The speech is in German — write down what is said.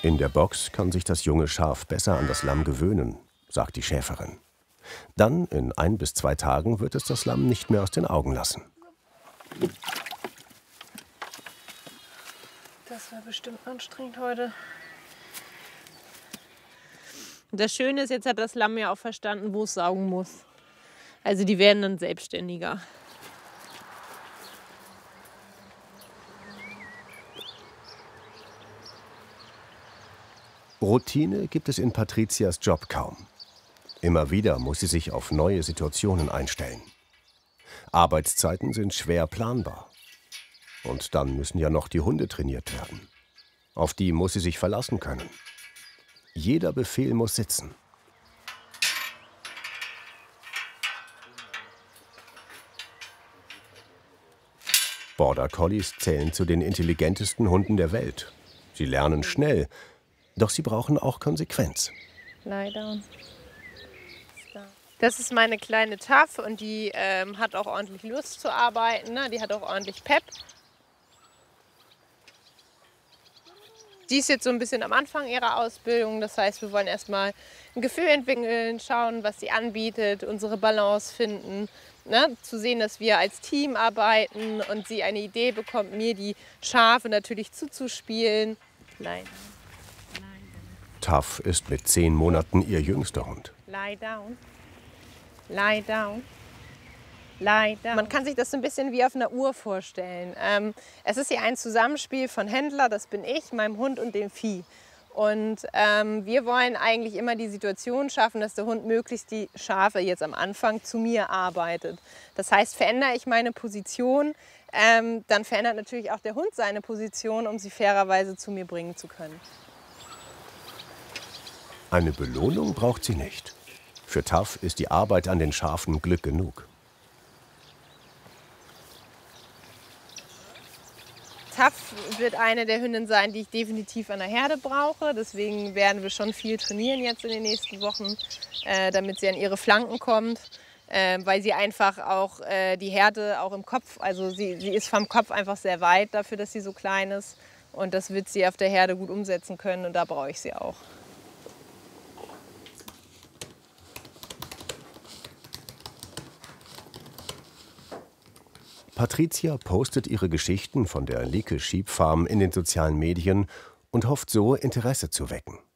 In der Box kann sich das junge Schaf besser an das Lamm gewöhnen, sagt die Schäferin. Dann, in 1 bis 2 Tagen, wird es das Lamm nicht mehr aus den Augen lassen. Das war bestimmt anstrengend heute. Das Schöne ist, jetzt hat das Lamm ja auch verstanden, wo es saugen muss. Also die werden dann selbstständiger. Routine gibt es in Patrizias Job kaum. Immer wieder muss sie sich auf neue Situationen einstellen. Arbeitszeiten sind schwer planbar. Und dann müssen ja noch die Hunde trainiert werden. Auf die muss sie sich verlassen können. Jeder Befehl muss sitzen. Border Collies zählen zu den intelligentesten Hunden der Welt. Sie lernen schnell, doch sie brauchen auch Konsequenz. Lie down. Das ist meine kleine Taff und die hat auch ordentlich Lust zu arbeiten, ne? Die hat auch ordentlich Pep. Die ist jetzt so ein bisschen am Anfang ihrer Ausbildung. Das heißt, wir wollen erstmal ein Gefühl entwickeln, schauen, was sie anbietet, unsere Balance finden. Ne? Zu sehen, dass wir als Team arbeiten und sie eine Idee bekommt, mir die Schafe natürlich zuzuspielen. Lie down. Tuff ist mit 10 Monaten ihr jüngster Hund. Lie down. Lie down. Lie down. Man kann sich das so ein bisschen wie auf einer Uhr vorstellen. Es ist hier ein Zusammenspiel von Händler, das bin ich, meinem Hund und dem Vieh. Und wir wollen eigentlich immer die Situation schaffen, dass der Hund möglichst die Schafe jetzt am Anfang zu mir arbeitet. Das heißt, verändere ich meine Position, dann verändert natürlich auch der Hund seine Position, um sie fairerweise zu mir bringen zu können. Eine Belohnung braucht sie nicht. Für Tuff ist die Arbeit an den Schafen Glück genug. Tuff wird eine der Hündinnen sein, die ich definitiv an der Herde brauche. Deswegen werden wir schon viel trainieren jetzt in den nächsten Wochen, damit sie an ihre Flanken kommt. Weil sie einfach auch die Härte auch im Kopf, also sie ist vom Kopf einfach sehr weit dafür, dass sie so klein ist. Und das wird sie auf der Herde gut umsetzen können und da brauche ich sie auch. Patricia postet ihre Geschichten von der Lieke Sheep Farm in den sozialen Medien und hofft so, Interesse zu wecken.